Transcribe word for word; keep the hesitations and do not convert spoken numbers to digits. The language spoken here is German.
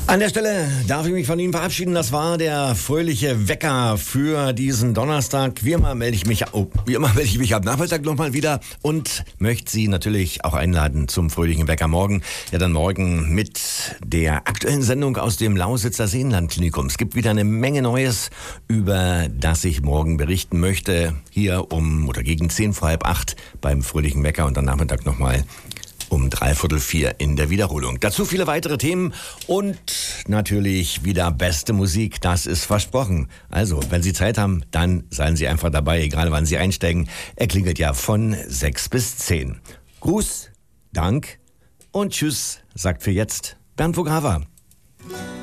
An der Stelle darf ich mich von Ihnen verabschieden. Das war der fröhliche Wecker für diesen Donnerstag. Wie immer melde ich mich, oh, wie immer melde ich mich am Nachmittag nochmal wieder und möchte Sie natürlich auch einladen zum fröhlichen Wecker morgen. Ja, dann morgen mit der aktuellen Sendung aus dem Lausitzer Seenlandklinikum. Es gibt wieder eine Menge Neues, über das ich morgen berichten möchte. Hier um oder gegen zehn vor halb acht beim fröhlichen Wecker und dann Nachmittag nochmal um dreiviertel vier in der Wiederholung. Dazu viele weitere Themen und natürlich wieder beste Musik, das ist versprochen. Also, wenn Sie Zeit haben, dann seien Sie einfach dabei, egal wann Sie einsteigen. Er klingelt ja von sechs bis zehn. Gruß, Dank und Tschüss, sagt für jetzt Bernd Vogava.